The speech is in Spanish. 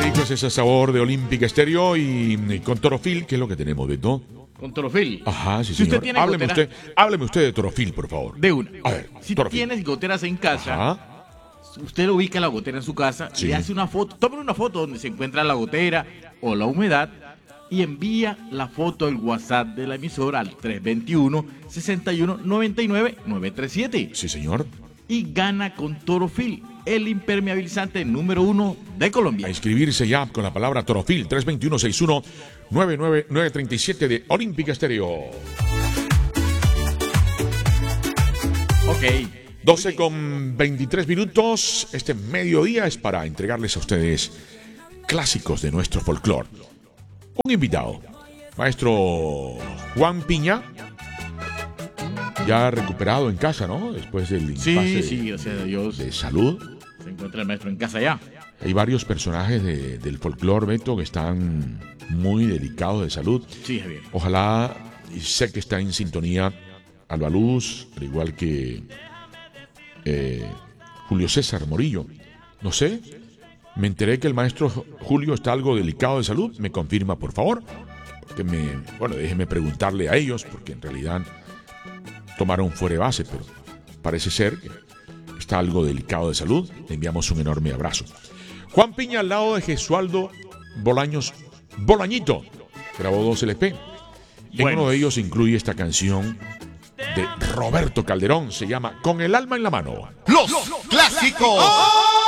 rico es ese sabor de Olímpica Estéreo y con Torofil, ¿qué es lo que tenemos, Beto? Con Torofil. Ajá, sí, Si señor. usted tiene Hábleme usted de Torofil, por favor. De una. A ver, si Torofil. tienes goteras en casa, Ajá. usted ubica la gotera en su casa, Sí. le hace una foto, tome una foto donde se encuentra la gotera o la humedad y envía la foto del WhatsApp de la emisora al 321-6199-937 Sí, señor. y gana con Torofil, el impermeabilizante número 1 de Colombia. A inscribirse ya con la palabra Torofil, 321-61-99937 de Olímpica Estéreo. Ok. 12 con 23 minutos. Este mediodía es para entregarles a ustedes clásicos de nuestro folclore. Un invitado, maestro Juan Piña, ya recuperado en casa, ¿no? Después del impasse Sí, gracias a Dios. de salud. Se encuentra el maestro en casa ya. Hay varios personajes del folclore, Beto, que están muy delicados de salud. Sí, Javier. Ojalá, y sé que está en sintonía Alba Luz, al igual que Julio César Morillo. No sé, me enteré que el maestro Julio está algo delicado de salud. ¿Me confirma, por favor? Porque déjeme preguntarle a ellos, porque en realidad tomaron fuera de base, pero parece ser que está algo delicado de salud. Le enviamos un enorme abrazo. Juan Piña al lado de Gesualdo Bolaños Bolañito. Grabó 2 LP. En uno de ellos incluye esta canción de Roberto Calderón. Se llama Con el alma en la mano. Los clásicos.